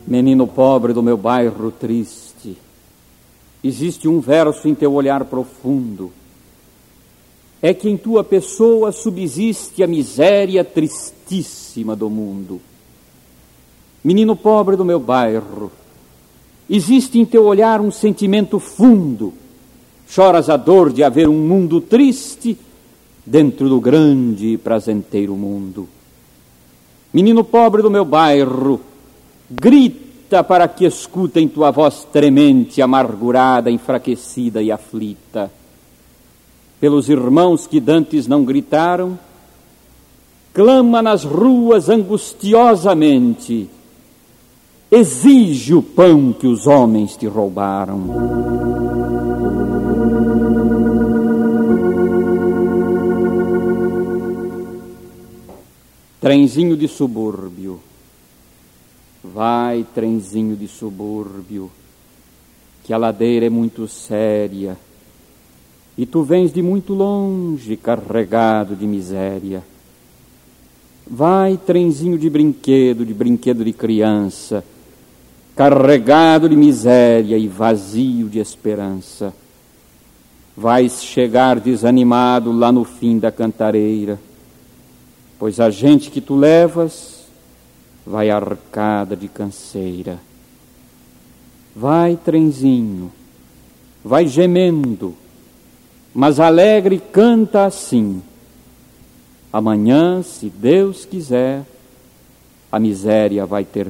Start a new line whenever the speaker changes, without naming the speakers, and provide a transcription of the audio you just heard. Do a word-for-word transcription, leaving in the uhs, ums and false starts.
Menino pobre do meu bairro triste, existe um verso em teu olhar profundo. É que em tua pessoa subsiste a miséria tristíssima do mundo. Menino pobre do meu bairro, existe em teu olhar um sentimento fundo. Choras a dor de haver um mundo triste dentro do grande e prazenteiro mundo. Menino pobre do meu bairro, grita para que escutem tua voz tremente, amargurada, enfraquecida e aflita. Pelos irmãos que dantes não gritaram, clama nas ruas angustiosamente, exige o pão que os homens te roubaram. Trenzinho de subúrbio, vai, trenzinho de subúrbio, que a ladeira é muito séria e tu vens de muito longe carregado de miséria. Vai, trenzinho de brinquedo, de brinquedo de criança, carregado de miséria e vazio de esperança. Vais chegar desanimado lá no fim da cantareira, pois a gente que tu levas vai arcada de canseira. Vai, trenzinho, vai gemendo, mas alegre canta assim: amanhã, se Deus quiser, a miséria vai ter